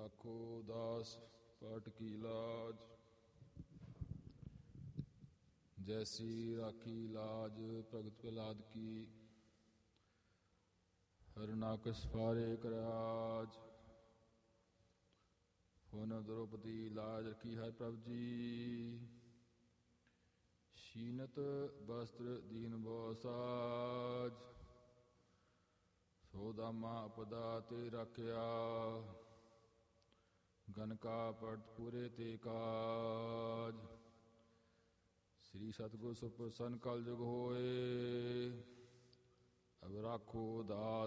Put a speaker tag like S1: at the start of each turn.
S1: ਰਾਖੋ ਦਾਸ ਪਾਟ ਕੀ ਲਾਜ। ਜੈਸੀ ਰਾਖੀ ਲਾਜ ਭਗਤ ਪ੍ਰਹਲਾਦ ਕੀ। ਹਰਨਾਕਸ਼ ਫਾਰੇ ਕਰਾਜ। ਫੁਨ ਦ੍ਰੋਪਦੀ ਲਾਜ ਰਖੀ ਹੈ ਪ੍ਰਭ ਜੀ। ਸ਼ੀਨਤ ਬਸਤਰ ਦੀਨ ਬੋ ਸਾਜ। ਸੋ ਦਾਮਾ ਅਪਦਾ ਤੇ ਰਾਖਿਆ। ਗਨ ਕਾ ਪੜਤ ਪੂਰੇ ਤੇ ਕਾਜ। ਸ੍ਰੀ ਸਤਿਗੁਰ ਸੁਪ੍ਰਸੰਨ ਕਲ ਜੁਗ ਹੋਏ। ਅਬ ਰਾਖੋ ਦਾਸ